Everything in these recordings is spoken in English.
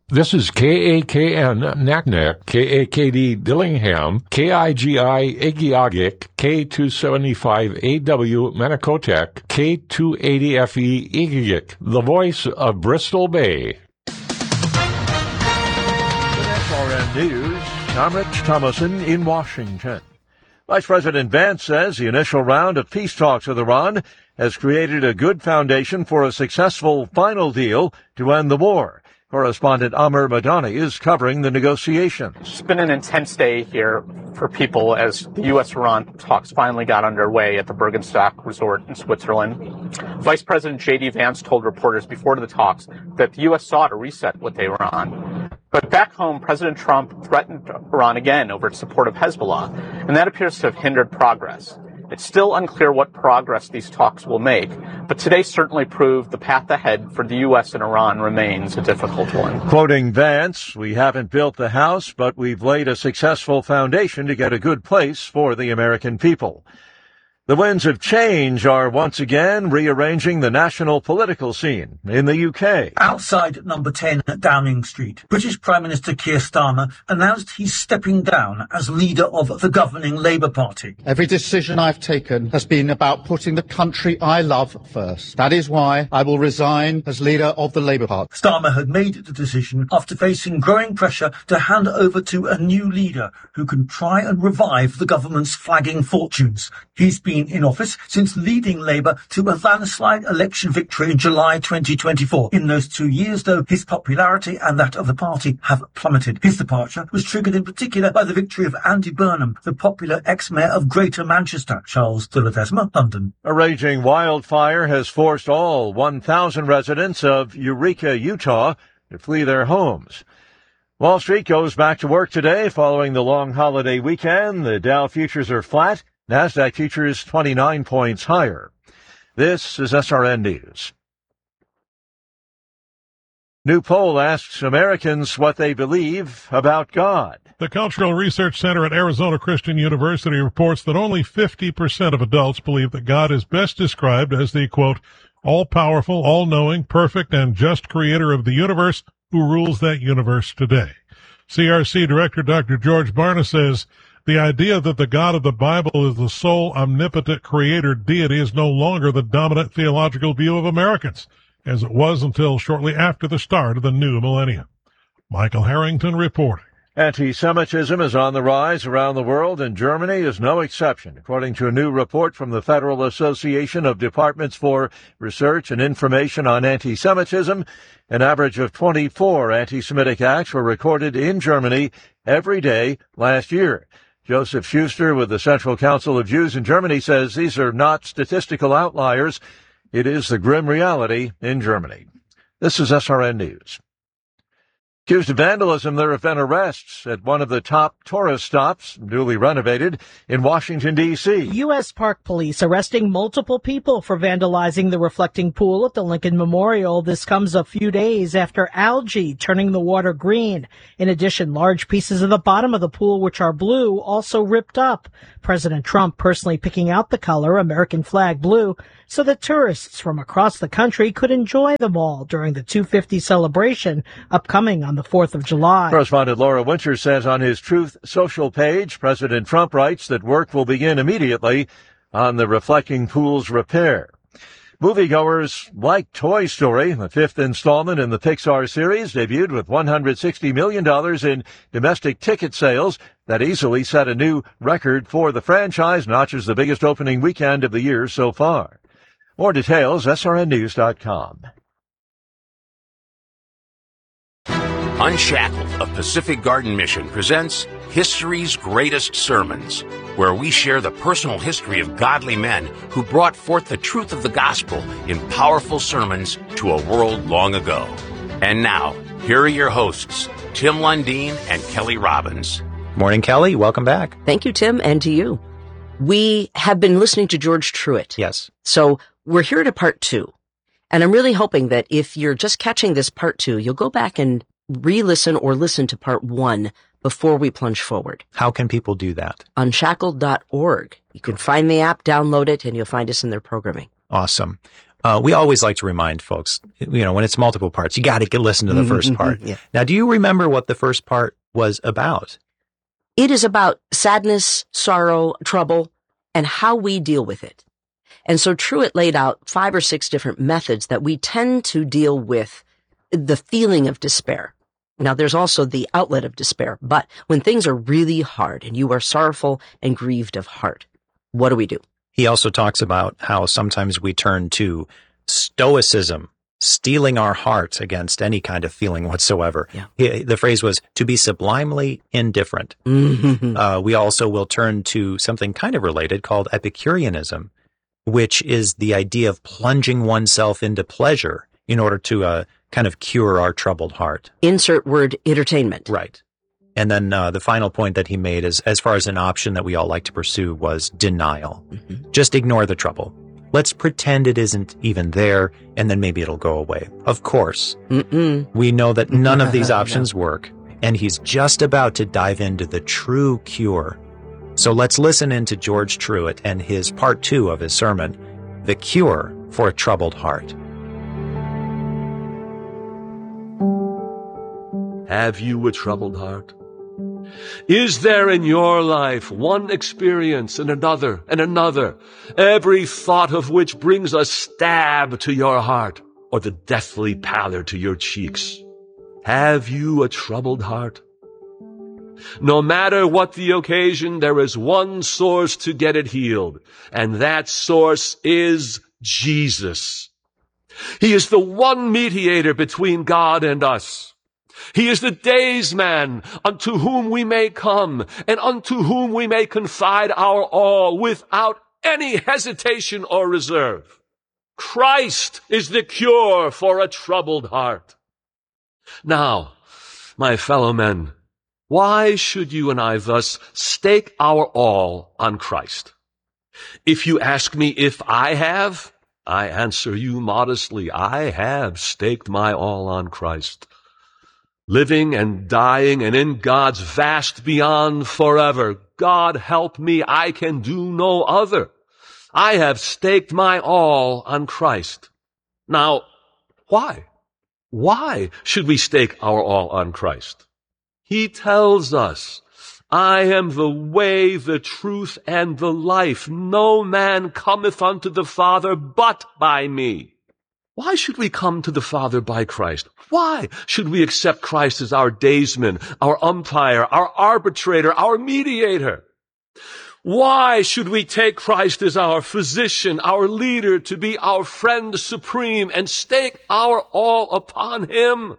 This is KAKN Naknek, KAKD Dillingham, KIGI Igiagik, K275AW Manicotech, K280FE Igiagik, the voice of Bristol Bay. SRN News, I'm Rich Thomason in Washington. Vice President Vance says the initial round of peace talks with Iran has created a good foundation for a successful final deal to end the war. Correspondent Amr Madani is covering the negotiations. It's been an intense day here for people as the U.S.-Iran talks finally got underway at the Bergenstock Resort in Switzerland. Vice President J.D. Vance told reporters before the talks that the U.S. sought a reset with Iran. But back home, President Trump threatened Iran again over its support of Hezbollah, and that appears to have hindered progress. It's still unclear what progress these talks will make, but today certainly proved the path ahead for the U.S. and Iran remains a difficult one. Quoting Vance, "We haven't built the house, but we've laid a successful foundation to get a good place for the American people." The winds of change are once again rearranging the national political scene in the UK. Outside number 10 at Downing Street, British Prime Minister Keir Starmer announced he's stepping down as leader of the governing Labour Party. Every decision I've taken has been about putting the country I love first. That is why I will resign as leader of the Labour Party. Starmer had made the decision after facing growing pressure to hand over to a new leader who can try and revive the government's flagging fortunes. He's been in office since leading Labour to a landslide election victory in July 2024. In those 2 years, though, his popularity and that of the party have plummeted. His departure was triggered in particular by the victory of Andy Burnham, the popular ex-mayor of Greater Manchester. Charles de Ledesma, London. A raging wildfire has forced all 1,000 residents of Eureka, Utah, to flee their homes. Wall Street goes back to work today following the long holiday weekend. The Dow futures are flat. NASDAQ futures 29 points higher. This is SRN News. New poll asks Americans what they believe about God. The Cultural Research Center at Arizona Christian University reports that only 50% of adults believe that God is best described as the, quote, all-powerful, all-knowing, perfect, and just creator of the universe who rules that universe today. CRC Director Dr. George Barna says, the idea that the God of the Bible is the sole omnipotent creator deity is no longer the dominant theological view of Americans, as it was until shortly after the start of the new millennium. Michael Harrington reporting. Anti-Semitism is on the rise around the world, and Germany is no exception. According to a new report from the Federal Association of Departments for Research and Information on Anti-Semitism, an average of 24 anti-Semitic acts were recorded in Germany every day last year. Joseph Schuster with the Central Council of Jews in Germany says these are not statistical outliers. It is the grim reality in Germany. This is SRN News. Accused of vandalism, there have been arrests at one of the top tourist stops, newly renovated, in Washington, D.C. U.S. Park Police arresting multiple people for vandalizing the reflecting pool at the Lincoln Memorial. This comes a few days after algae turning the water green. In addition, large pieces of the bottom of the pool, which are blue, also ripped up. President Trump personally picking out the color, American flag blue, so that tourists from across the country could enjoy them all during the 250 celebration upcoming on the 4th of July. Correspondent Laura Winter says on his Truth Social page, President Trump writes that work will begin immediately on the reflecting pool's repair. Moviegoers like Toy Story. The fifth installment in the Pixar series debuted with $160 million in domestic ticket sales. That easily set a new record for the franchise, notches the biggest opening weekend of the year so far. More details, srnnews.com. Unshackled of Pacific Garden Mission presents History's Greatest Sermons, where we share the personal history of godly men who brought forth the truth of the gospel in powerful sermons to a world long ago. And now, here are your hosts, Tim Lundeen and Kelly Robbins. Morning, Kelly. Welcome back. Thank you, Tim, and to you. We have been listening to George Truett. Yes. So we're here to part 2. And I'm really hoping that if you're just catching this part 2, you'll go back and re-listen or listen to part 1 before we plunge forward. How can people do that? Unshackled.org. You can find the app, download it, and you'll find us in their programming. Awesome. We always like to remind folks, when it's multiple parts, you got to listen to the first part. Yeah. Now, do you remember what the first part was about? It is about sadness, sorrow, trouble, and how we deal with it. And so Truett laid out 5 or 6 different methods that we tend to deal with the feeling of despair. Now, there's also the outlet of despair, but when things are really hard and you are sorrowful and grieved of heart, what do? He also talks about how sometimes we turn to stoicism, steeling our heart against any kind of feeling whatsoever. Yeah. The phrase was to be sublimely indifferent. We also will turn to something kind of related called Epicureanism, which is the idea of plunging oneself into pleasure in order to kind of cure our troubled heart. Insert word entertainment. Right. And then the final point that he made is, as far as an option that we all like to pursue, was denial. Just ignore the trouble. Let's pretend it isn't even there, and then maybe it'll go away. Of course. We know that none of these options work, and he's just about to dive into the true cure. So let's listen into George Truett and his part 2 of his sermon, The Cure for a Troubled Heart. Have you a troubled heart? Is there in your life one experience and another, every thought of which brings a stab to your heart or the deathly pallor to your cheeks? Have you a troubled heart? No matter what the occasion, there is one source to get it healed, and that source is Jesus. He is the one mediator between God and us. He is the daysman unto whom we may come and unto whom we may confide our all without any hesitation or reserve. Christ is the cure for a troubled heart. Now, my fellow men, why should you and I thus stake our all on Christ? If you ask me if I have, I answer you modestly, I have staked my all on Christ. Living and dying and in God's vast beyond forever. God help me, I can do no other. I have staked my all on Christ. Now, why? Why should we stake our all on Christ? He tells us, I am the way, the truth, and the life. No man cometh unto the Father but by me. Why should we come to the Father by Christ? Why should we accept Christ as our daysman, our umpire, our arbitrator, our mediator? Why should we take Christ as our physician, our leader, to be our friend supreme and stake our all upon him?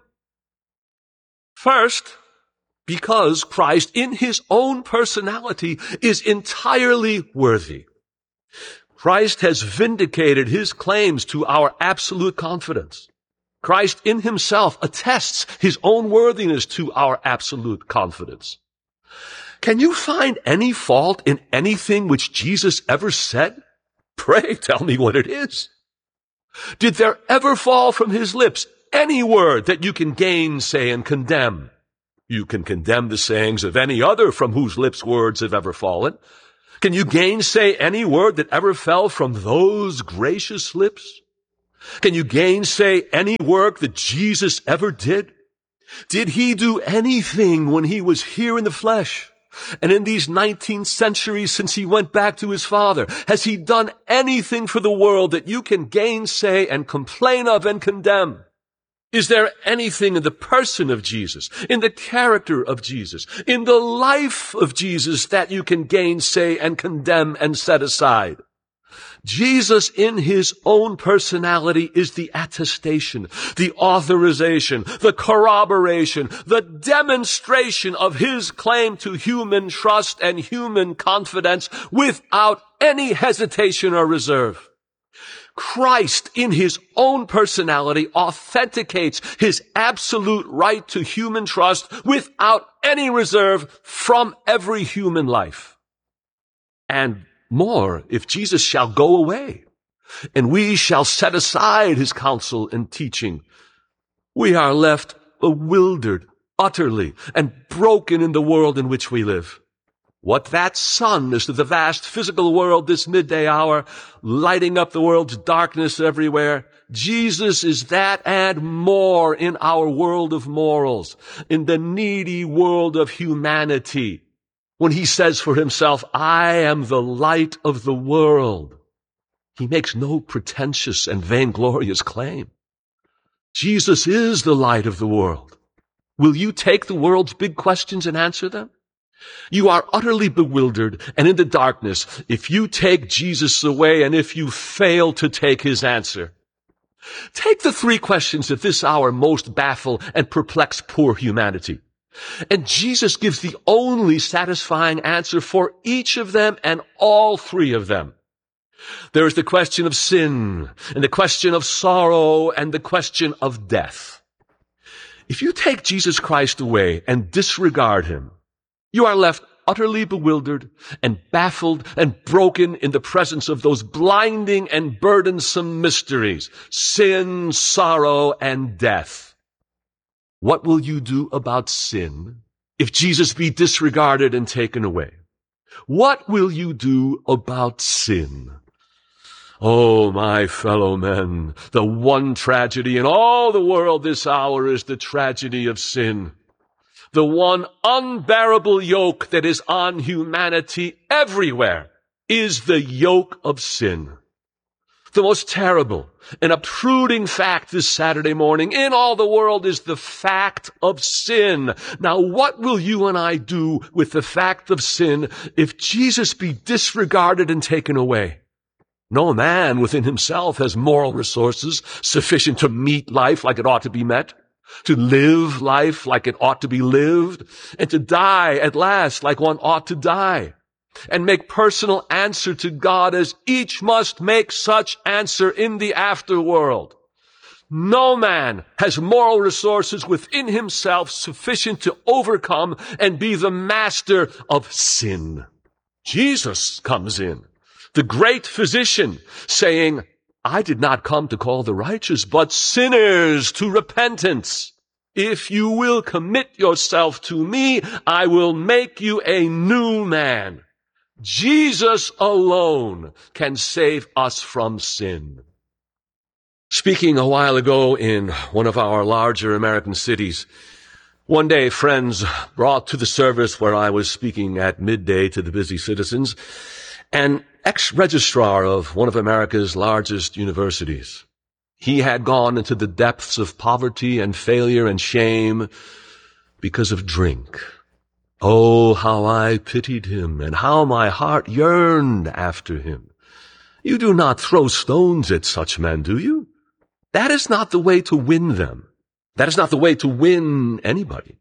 First, because Christ in his own personality is entirely worthy. Christ has vindicated his claims to our absolute confidence. Christ in himself attests his own worthiness to our absolute confidence. Can you find any fault in anything which Jesus ever said? Pray tell me what it is. Did there ever fall from his lips any word that you can gainsay and condemn? You can condemn the sayings of any other from whose lips words have ever fallen. Can you gainsay any word that ever fell from those gracious lips? Can you gainsay any work that Jesus ever did? Did he do anything when he was here in the flesh? And in these 19 centuries since he went back to his Father, has he done anything for the world that you can gainsay and complain of and condemn? Is there anything in the person of Jesus, in the character of Jesus, in the life of Jesus that you can gainsay and condemn and set aside? Jesus in his own personality is the attestation, the authorization, the corroboration, the demonstration of his claim to human trust and human confidence without any hesitation or reserve. Christ in his own personality authenticates his absolute right to human trust without any reserve from every human life. And more, if Jesus shall go away, and we shall set aside his counsel and teaching, we are left bewildered, utterly, and broken in the world in which we live. what that sun is to the vast physical world this midday hour, lighting up the world's darkness everywhere, Jesus is that and more in our world of morals, in the needy world of humanity. When he says for himself, I am the light of the world, he makes no pretentious and vainglorious claim. Jesus is the light of the world. Will you take the world's big questions and answer them? You are utterly bewildered and in the darkness if you take Jesus away and if you fail to take his answer. Take the three questions that this hour most baffle and perplex poor humanity. And Jesus gives the only satisfying answer for each of them and all three of them. There is the question of sin, and the question of sorrow, and the question of death. If you take Jesus Christ away and disregard him, you are left utterly bewildered and baffled and broken in the presence of those blinding and burdensome mysteries, sin, sorrow, and death. What will you do about sin if Jesus be disregarded and taken away? What will you do about sin? Oh, my fellow men, the one tragedy in all the world this hour is the tragedy of sin. The one unbearable yoke that is on humanity everywhere is the yoke of sin. The most terrible and obtruding fact this Saturday morning in all the world is the fact of sin. Now, what will you and I do with the fact of sin if Jesus be disregarded and taken away? No man within himself has moral resources sufficient to meet life like it ought to be met, to live life like it ought to be lived, and to die at last like one ought to die, and make personal answer to God as each must make such answer in the afterworld. No man has moral resources within himself sufficient to overcome and be the master of sin. Jesus comes in, the great physician, saying, I did not come to call the righteous, but sinners to repentance. If you will commit yourself to me, I will make you a new man. Jesus alone can save us from sin. Speaking a while ago in one of our larger American cities, one day friends brought to the service where I was speaking at midday to the busy citizens an ex-registrar of one of America's largest universities. He had gone into the depths of poverty and failure and shame because of drink. Oh, how I pitied him, and how my heart yearned after him. You do not throw stones at such men, do you? That is not the way to win them. That is not the way to win anybody.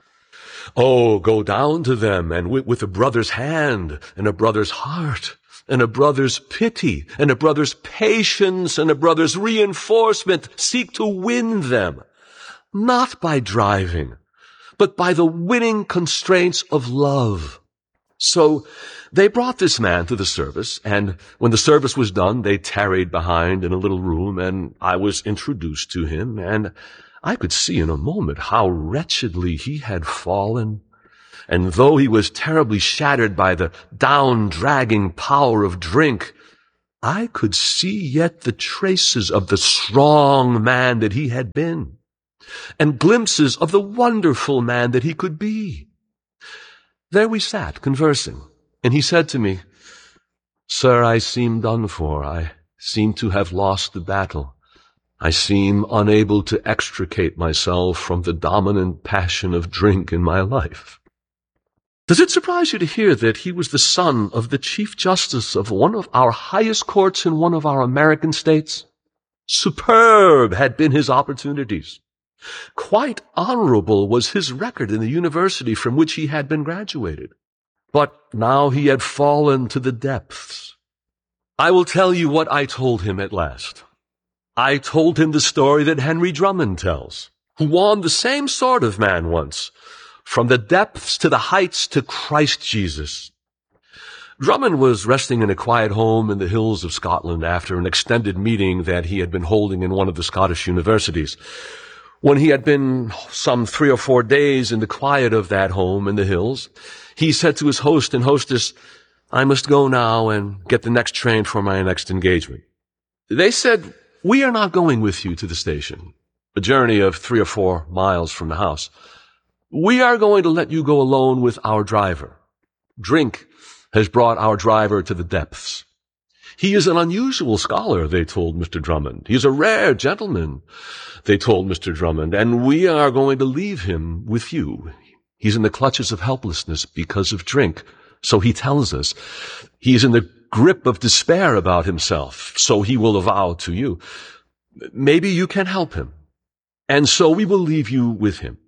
Oh, go down to them, and with a brother's hand, and a brother's heart, and a brother's pity, and a brother's patience, and a brother's reinforcement, seek to win them, not by driving, but by the winning constraints of love. So they brought this man to the service, and when the service was done, they tarried behind in a little room, and I was introduced to him, and I could see in a moment how wretchedly he had fallen. And though he was terribly shattered by the down-dragging power of drink, I could see yet the traces of the strong man that he had been, and glimpses of the wonderful man that he could be. There we sat, conversing, and he said to me, Sir, I seem done for. I seem to have lost the battle. I seem unable to extricate myself from the dominant passion of drink in my life. Does it surprise you to hear that he was the son of the Chief Justice of one of our highest courts in one of our American states? Superb had been his opportunities. Quite honorable was his record in the university from which he had been graduated. But now he had fallen to the depths. I will tell you what I told him at last. I told him the story that Henry Drummond tells, who won the same sort of man once, from the depths to the heights to Christ Jesus. Drummond was resting in a quiet home in the hills of Scotland after an extended meeting that he had been holding in one of the Scottish universities. When he had been some 3 or 4 days in the quiet of that home in the hills, He said to his host and hostess, "I must go now and get the next train for my next engagement." They said, "We are not going with you to the station, a journey of 3 or 4 miles from the house. We are going to let you go alone with our driver. Drink has brought our driver to the depths. He is an unusual scholar," they told Mr. Drummond. "He is a rare gentleman," they told Mr. Drummond, "and we are going to leave him with you. He's in the clutches of helplessness because of drink, so he tells us. He's in the grip of despair about himself, so he will avow to you. Maybe you can help him, and so we will leave you with him."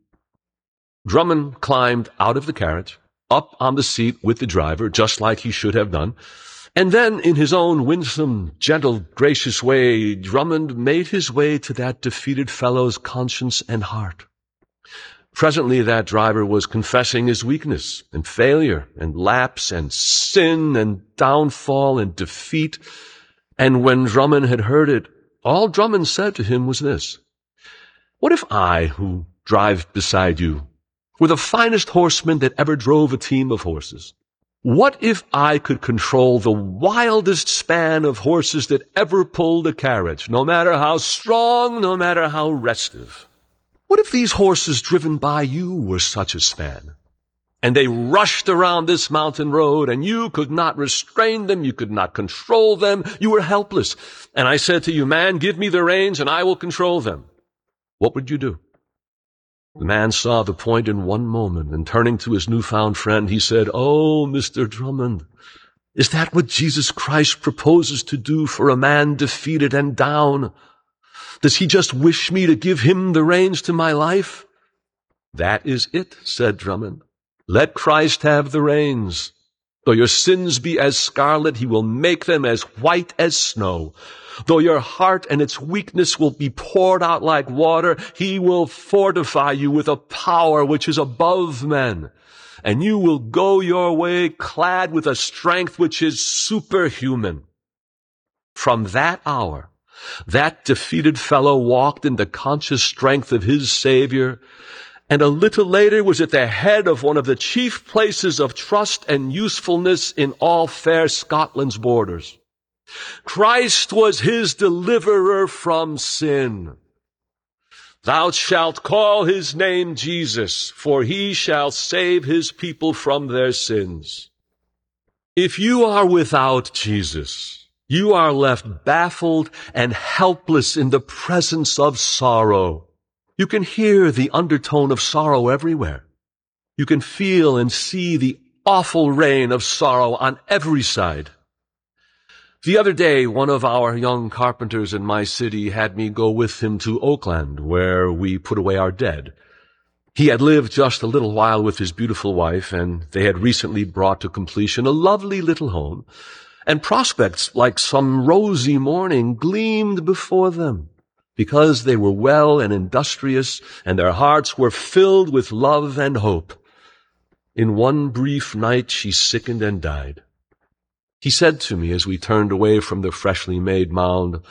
Drummond climbed out of the carriage, up on the seat with the driver, just like he should have done, and then, in his own winsome, gentle, gracious way, Drummond made his way to that defeated fellow's conscience and heart. Presently, that driver was confessing his weakness and failure and lapse and sin and downfall and defeat, and when Drummond had heard it, all Drummond said to him was this: "What if I, who drive beside you, were the finest horseman that ever drove a team of horses? What if I could control the wildest span of horses that ever pulled a carriage, no matter how strong, no matter how restive? What if these horses driven by you were such a span? And they rushed around this mountain road, and you could not restrain them, you could not control them, you were helpless. And I said to you, 'Man, give me the reins, and I will control them.' What would you do?" The man saw the point in one moment, and turning to his newfound friend, he said, "Oh, Mr. Drummond, is that what Jesus Christ proposes to do for a man defeated and down? Does he just wish me to give him the reins to my life?" "That is it," said Drummond. "Let Christ have the reins. Though your sins be as scarlet, he will make them as white as snow. Though your heart and its weakness will be poured out like water, he will fortify you with a power which is above men. And you will go your way clad with a strength which is superhuman." From that hour, that defeated fellow walked in the conscious strength of his Savior, and a little later was at the head of one of the chief places of trust and usefulness in all fair Scotland's borders. Christ was his deliverer from sin. "Thou shalt call his name Jesus, for he shall save his people from their sins." If you are without Jesus, you are left baffled and helpless in the presence of sorrow. You can hear the undertone of sorrow everywhere. You can feel and see the awful rain of sorrow on every side. The other day, one of our young carpenters in my city had me go with him to Oakland, where we put away our dead. He had lived just a little while with his beautiful wife, and they had recently brought to completion a lovely little home, and prospects like some rosy morning gleamed before them, because they were well and industrious, and their hearts were filled with love and hope. In one brief night she sickened and died. He said to me as we turned away from the freshly made mound,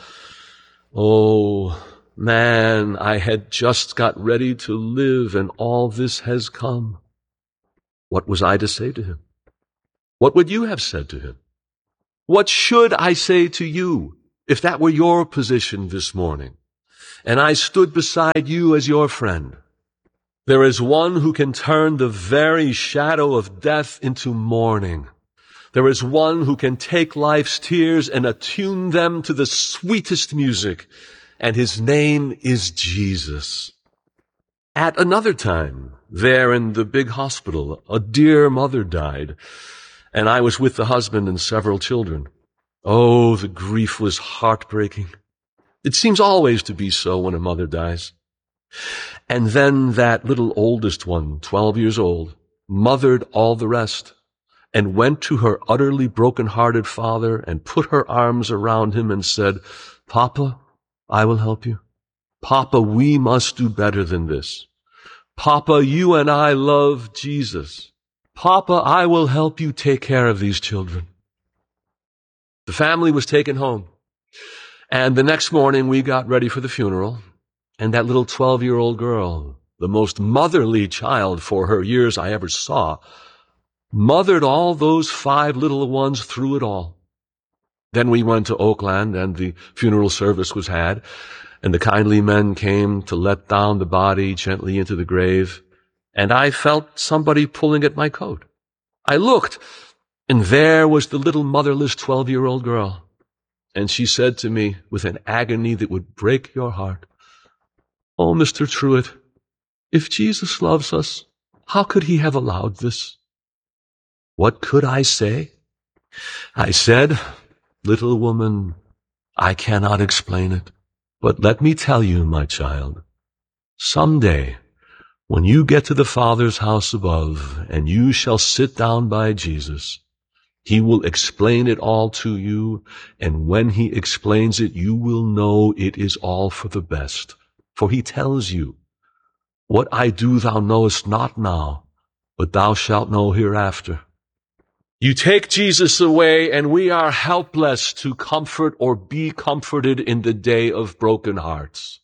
"Oh, man, I had just got ready to live, and all this has come." What was I to say to him? What would you have said to him? What should I say to you if that were your position this morning, and I stood beside you as your friend? There is one who can turn the very shadow of death into morning. There is one who can take life's tears and attune them to the sweetest music, and his name is Jesus. At another time, there in the big hospital, a dear mother died, and I was with the husband and several children. Oh, the grief was heartbreaking. It seems always to be so when a mother dies. And then that little oldest one, 12 years old, mothered all the rest, and went to her utterly broken-hearted father and put her arms around him and said, "Papa, I will help you. Papa, we must do better than this. Papa, you and I love Jesus. Papa, I will help you take care of these children." The family was taken home, and the next morning we got ready for the funeral, and that little 12-year-old girl, the most motherly child for her years I ever saw, mothered all those 5 little ones through it all. Then we went to Oakland, and the funeral service was had, and the kindly men came to let down the body gently into the grave, and I felt somebody pulling at my coat. I looked, and there was the little motherless 12-year-old girl. And she said to me with an agony that would break your heart, "Oh, Mr. Truett, if Jesus loves us, how could he have allowed this?" What could I say? I said, "Little woman, I cannot explain it, but let me tell you, my child, someday, when you get to the Father's house above, and you shall sit down by Jesus, he will explain it all to you, and when he explains it, you will know it is all for the best. For he tells you, 'What I do thou knowest not now, but thou shalt know hereafter.' You take Jesus away, and we are helpless to comfort or be comforted in the day of broken hearts.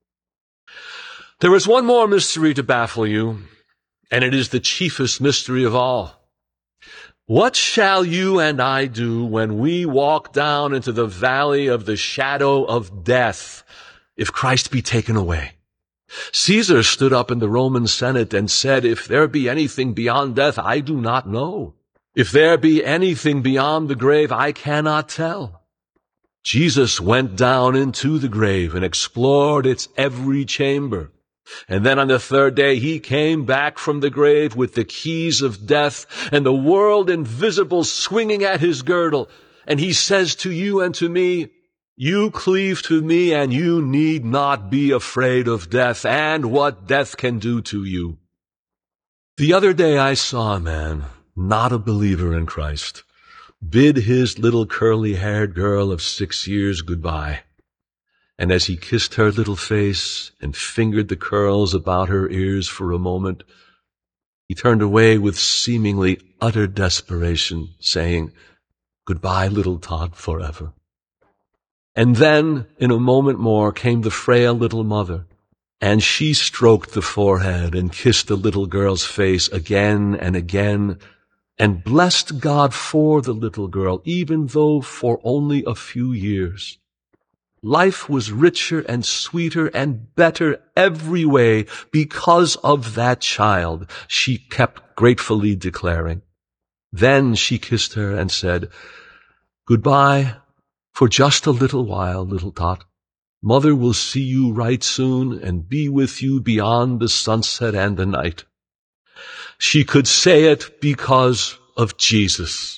There is one more mystery to baffle you, and it is the chiefest mystery of all. What shall you and I do when we walk down into the valley of the shadow of death if Christ be taken away? Caesar stood up in the Roman Senate and said, "If there be anything beyond death, I do not know. If there be anything beyond the grave, I cannot tell." Jesus went down into the grave and explored its every chamber. And then on the 3rd day, he came back from the grave with the keys of death and the world invisible swinging at his girdle. And he says to you and to me, "You cleave to me, and you need not be afraid of death and what death can do to you." The other day I saw a man, not a believer in Christ, bid his little curly-haired girl of 6 years goodbye. And as he kissed her little face and fingered the curls about her ears for a moment, he turned away with seemingly utter desperation, saying, "Goodbye, little Todd, forever." And then, in a moment more, came the frail little mother, and she stroked the forehead and kissed the little girl's face again and again, and blessed God for the little girl, even though for only a few years. Life was richer and sweeter and better every way because of that child, she kept gratefully declaring. Then she kissed her and said, "Goodbye for just a little while, little Tot. Mother will see you right soon and be with you beyond the sunset and the night." She could say it because of Jesus.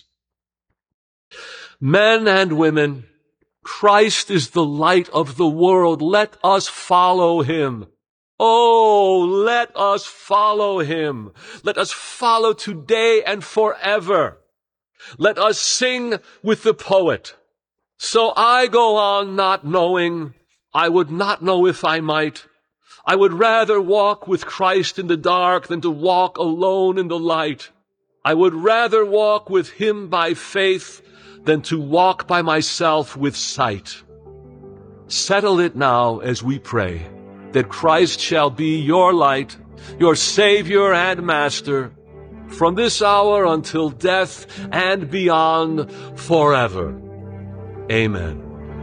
Men and women, Christ is the light of the world. Let us follow him. Oh, let us follow him. Let us follow today and forever. Let us sing with the poet. "So I go on not knowing. I would not know if I might. I would rather walk with Christ in the dark than to walk alone in the light. I would rather walk with him by faith than to walk by myself with sight." Settle it now as we pray, that Christ shall be your light, your Savior and Master, from this hour until death and beyond forever. Amen.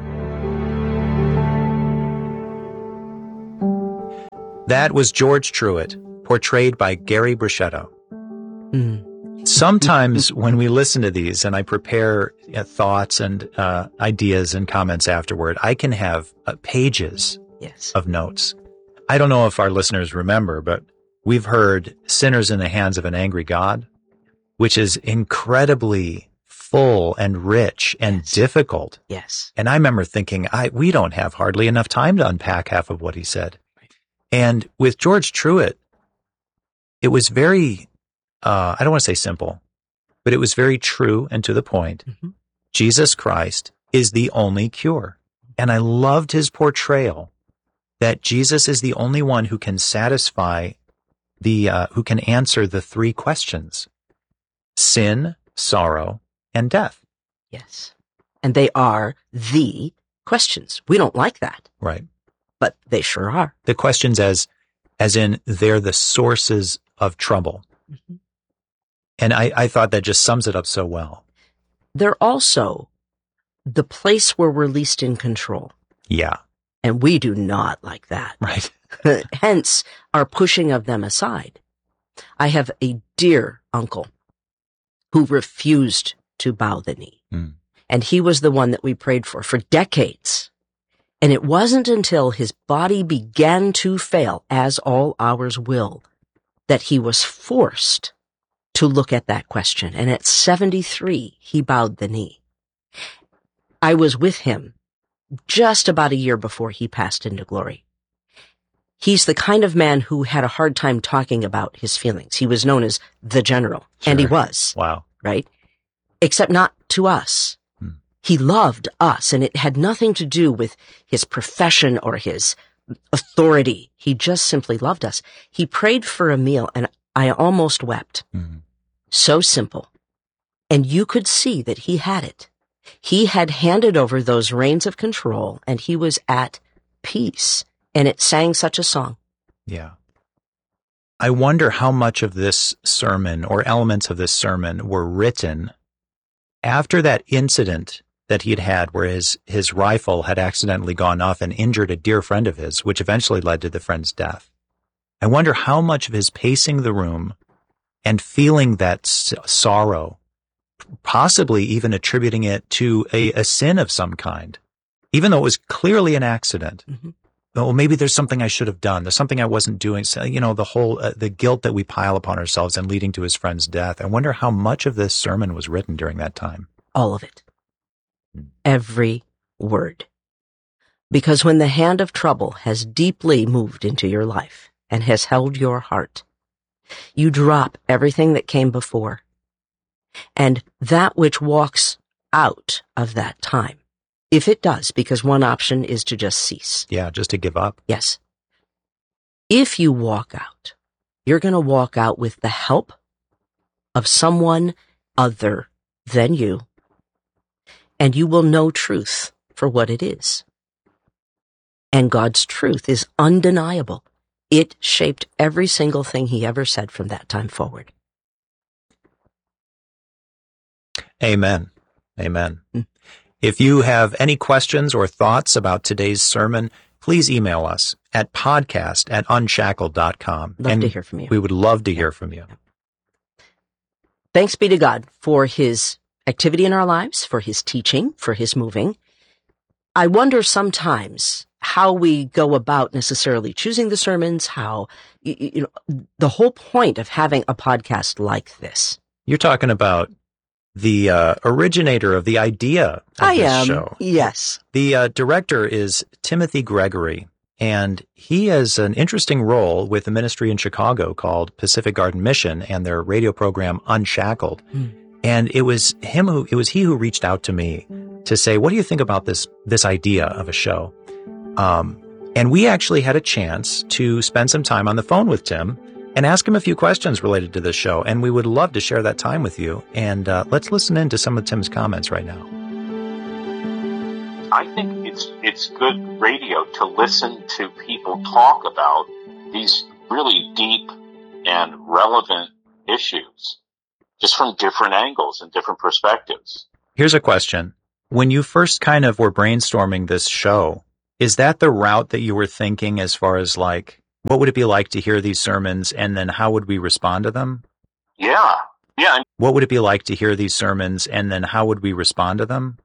That was George Truett, portrayed by Gary Brichetto. Sometimes when we listen to these and I prepare thoughts and ideas and comments afterward, I can have pages of notes. I don't know if our listeners remember, but we've heard "Sinners in the Hands of an Angry God," which is incredibly full and rich and difficult. Yes. And I remember thinking, we don't have hardly enough time to unpack half of what he said. And with George Truett, it was very, I don't want to say simple, but it was very true and to the point. Mm-hmm. Jesus Christ is the only cure. And I loved his portrayal that Jesus is the only one who can satisfy who can answer the 3 questions: sin, sorrow, and death. Yes. And they are the questions. We don't like that. Right. But they sure are. The questions as in they're the sources of trouble. Mm-hmm. And I thought that just sums it up so well. They're also the place where we're least in control. Yeah. And we do not like that. Right. Hence our pushing of them aside. I have a dear uncle who refused to bow the knee. Mm. And he was the one that we prayed for decades. And it wasn't until his body began to fail, as all ours will, that he was forced to look at that question. And at 73, he bowed the knee. I was with him just about a year before he passed into glory. He's the kind of man who had a hard time talking about his feelings. He was known as the general, sure. And he was. Wow. Right? Except not to us. He loved us, and it had nothing to do with his profession or his authority. He just simply loved us. He prayed for a meal, and I almost wept. Mm-hmm. So simple. And you could see that he had it. He had handed over those reins of control, and he was at peace. And it sang such a song. Yeah. I wonder how much of this sermon or elements of this sermon were written after that incident that he'd had where his rifle had accidentally gone off and injured a dear friend of his, which eventually led to the friend's death. I wonder how much of his pacing the room and feeling that sorrow, possibly even attributing it to a sin of some kind, even though it was clearly an accident. Mm-hmm. Well, maybe there's something I should have done. There's something I wasn't doing. So, the whole, the guilt that we pile upon ourselves and leading to his friend's death. I wonder how much of this sermon was written during that time. All of it. Every word. Because when the hand of trouble has deeply moved into your life and has held your heart, you drop everything that came before. And that which walks out of that time, if it does, because one option is to just cease. Yeah, just to give up. Yes. If you walk out, you're going to walk out with the help of someone other than you, and you will know truth for what it is. And God's truth is undeniable. It shaped every single thing he ever said from that time forward. Amen. Amen. If you have any questions or thoughts about today's sermon, please email us at podcast@unshackled.com. Love to hear from you. We would love to hear from you. Thanks be to God for his activity in our lives, for his teaching, for his moving. I wonder sometimes how we go about necessarily choosing the sermons, how, the whole point of having a podcast like this. You're talking about the originator of the idea of this show. Yes. The director is Timothy Gregory, and he has an interesting role with a ministry in Chicago called Pacific Garden Mission and their radio program Unshackled. And it was he who reached out to me to say, what do you think about this idea of a show? And we actually had a chance to spend some time on the phone with Tim and ask him a few questions related to this show. And we would love to share that time with you. And let's listen in to some of Tim's comments right now. I think it's good radio to listen to people talk about these really deep and relevant issues, just from different angles and different perspectives. Here's a question. When you first kind of were brainstorming this show, is that the route that you were thinking as far as like, what would it be like to hear these sermons and then how would we respond to them? Yeah. What would it be like to hear these sermons and then how would we respond to them?